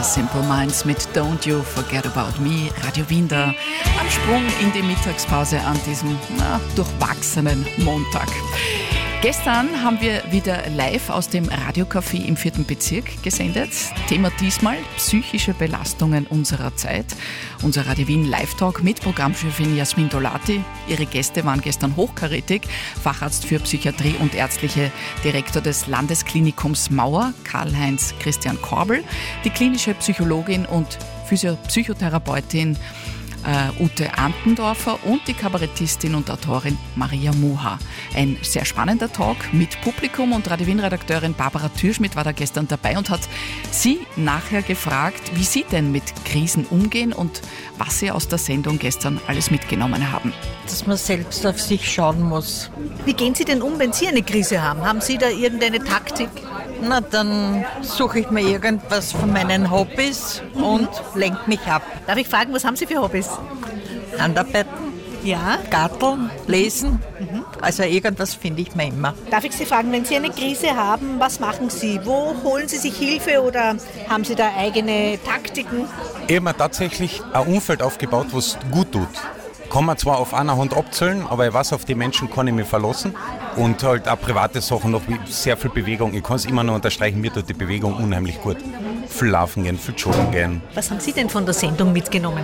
Simple Minds mit Don't You Forget About Me, Radio Wien da am Sprung in die Mittagspause an diesem durchwachsenen Montag. Gestern haben wir wieder live aus dem Radiocafé im 4. Bezirk gesendet. Thema diesmal psychische Belastungen unserer Zeit. Unser Radio Wien Live-Talk mit Programmchefin Jasmin Dolati. Ihre Gäste waren gestern hochkarätig. Facharzt für Psychiatrie und ärztliche Direktor des Landesklinikums Mauer, Karl-Heinz Christian Korbel, die klinische Psychologin und Psychotherapeutin Ute Antendorfer und die Kabarettistin und Autorin Maria Muha. Ein sehr spannender Talk mit Publikum und Radio Wien-Redakteurin Barbara Türschmidt war da gestern dabei und hat sie nachher gefragt, wie sie denn mit Krisen umgehen und was sie aus der Sendung gestern alles mitgenommen haben. Dass man selbst auf sich schauen muss. Wie gehen Sie denn um, wenn Sie eine Krise haben? Haben Sie da irgendeine Taktik? Na, dann suche ich mir irgendwas von meinen Hobbys und lenke mich ab. Darf ich fragen, was haben Sie für Hobbys? Handarbeiten, Ja. Garteln, Lesen. Also irgendwas finde ich mir immer. Darf ich Sie fragen, wenn Sie eine Krise haben, was machen Sie? Wo holen Sie sich Hilfe oder haben Sie da eigene Taktiken? Ich habe mir tatsächlich ein Umfeld aufgebaut, was gut tut. Kann man zwar auf einer Hand abzählen, aber ich weiß, auf die Menschen kann ich mich verlassen. Und halt auch private Sachen noch, wie sehr viel Bewegung. Ich kann es immer noch unterstreichen, mir tut die Bewegung unheimlich gut. Viel laufen gehen, viel joggen gehen. Was haben Sie denn von der Sendung mitgenommen?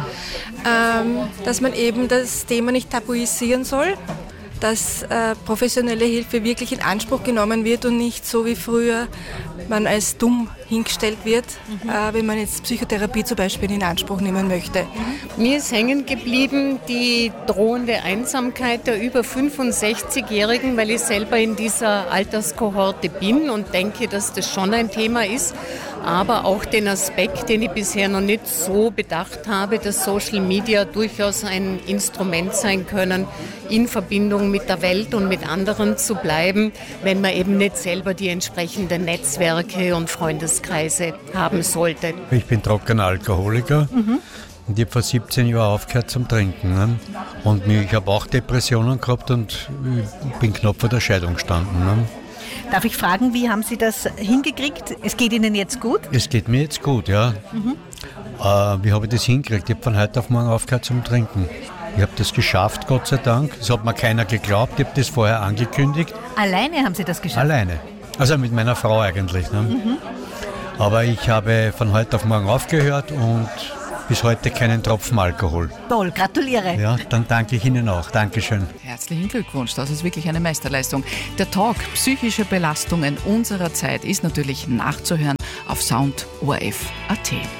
Dass man eben das Thema nicht tabuisieren soll, dass professionelle Hilfe wirklich in Anspruch genommen wird und nicht so wie früher man als dumm hingestellt wird, wenn man jetzt Psychotherapie zum Beispiel in Anspruch nehmen möchte. Mir ist hängen geblieben die drohende Einsamkeit der über 65-Jährigen, weil ich selber in dieser Alterskohorte bin und denke, dass das schon ein Thema ist. Aber auch den Aspekt, den ich bisher noch nicht so bedacht habe, dass Social Media durchaus ein Instrument sein können, in Verbindung mit der Welt und mit anderen zu bleiben, wenn man eben nicht selber die entsprechenden Netzwerke und Freundeskreise haben sollte. Ich bin trockener Alkoholiker und ich habe vor 17 Jahren aufgehört zum Trinken. Ne? Und ich habe auch Depressionen gehabt und ich bin knapp vor der Scheidung gestanden. Ne? Darf ich fragen, wie haben Sie das hingekriegt? Es geht Ihnen jetzt gut? Es geht mir jetzt gut, ja. Wie habe ich das hingekriegt? Ich habe von heute auf morgen aufgehört zum Trinken. Ich habe das geschafft, Gott sei Dank. Es hat mir keiner geglaubt. Ich habe das vorher angekündigt. Alleine haben Sie das geschafft? Alleine. Also mit meiner Frau eigentlich. Ne? Aber ich habe von heute auf morgen aufgehört und bis heute keinen Tropfen Alkohol. Toll, gratuliere. Ja, dann danke ich Ihnen auch. Dankeschön. Herzlichen Glückwunsch, das ist wirklich eine Meisterleistung. Der Talk Psychische Belastungen unserer Zeit ist natürlich nachzuhören auf Sound ORF.at.